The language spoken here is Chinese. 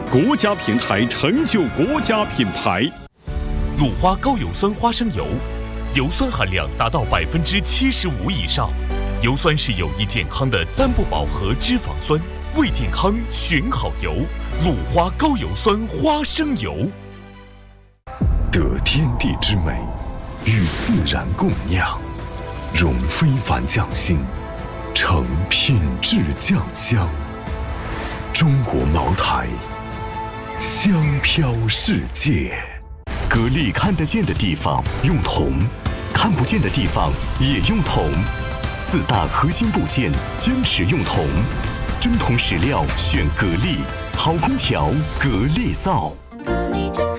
国家品牌成就国家品牌。 鲁花高油酸花生油，油酸含量达到75%以上，油酸是有益健康的单不饱和脂肪酸，为健康选好油。鲁花高油酸花生油， 得天地之美，与自然共酿，融非凡匠心，成品质酱香。中国茅台，香飘世界。 格力看得见的地方用铜，看不见的地方也用铜。4大核心部件坚持用铜，真铜实料选格力，好空调格力造。